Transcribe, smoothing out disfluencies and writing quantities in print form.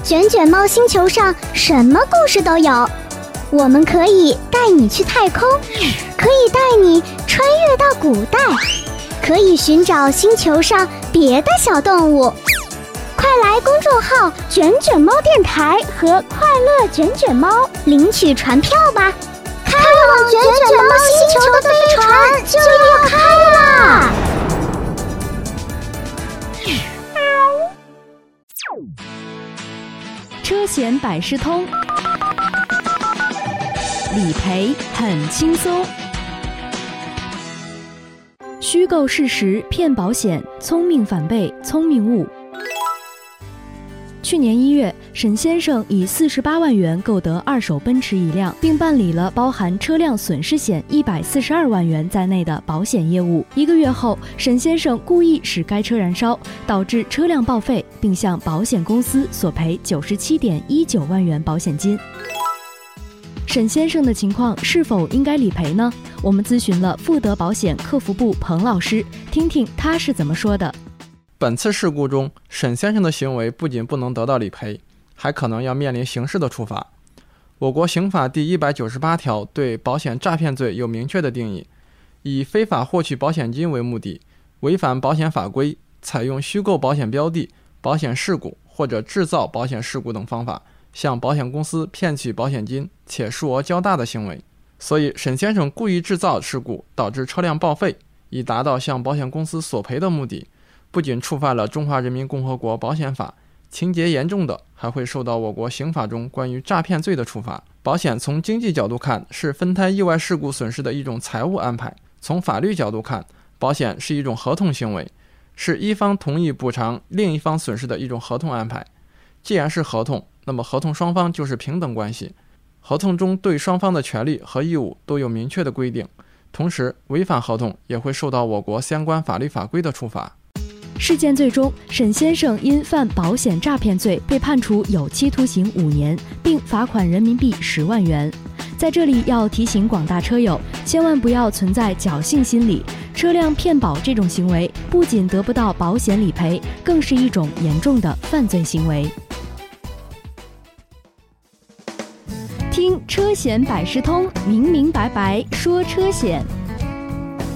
卷卷猫星球上什么故事都有，我们可以带你去太空，可以带你穿越到古代，可以寻找星球上别的小动物。快来公众号卷卷猫电台和快乐卷卷猫领取船票吧，开往卷卷猫星球的飞船就要开啦！ 车险百事通，理赔很轻松。虚构事实骗保险，聪明反被聪明误。去年1月，沈先生以48万元购得2手奔驰1辆，并办理了包含车辆损失险142万元在内的保险业务。1个月后，沈先生故意使该车燃烧，导致车辆报废，并向保险公司索赔97.19万元保险金。沈先生的情况是否应该理赔呢？我们咨询了富德保险客服部彭老师，听听他是怎么说的。 本次事故中，沈先生的行为不仅不能得到理赔，还可能要面临刑事的处罚。我国刑法第198条对保险诈骗罪有明确的定义，以非法获取保险金为目的，违反保险法规，采用虚构保险标的、保险事故或者制造保险事故等方法，向保险公司骗取保险金且数额较大的行为。所以沈先生故意制造事故，导致车辆报废，以达到向保险公司索赔的目的，不仅触犯了中华人民共和国保险法，情节严重的还会受到我国刑法中关于诈骗罪的处罚。保险从经济角度看是分摊意外事故损失的一种财务安排，从法律角度看，保险是一种合同行为，是一方同意补偿另一方损失的一种合同安排。既然是合同，那么合同双方就是平等关系，合同中对双方的权利和义务都有明确的规定，同时违反合同也会受到我国相关法律法规的处罚。 事件最终，沈先生因犯保险诈骗罪被判处有期徒刑5年，并罚款人民币10万元。在这里要提醒广大车友，千万不要存在侥幸心理，车辆骗保这种行为不仅得不到保险理赔，更是一种严重的犯罪行为。听车险百事通，明明白白说车险。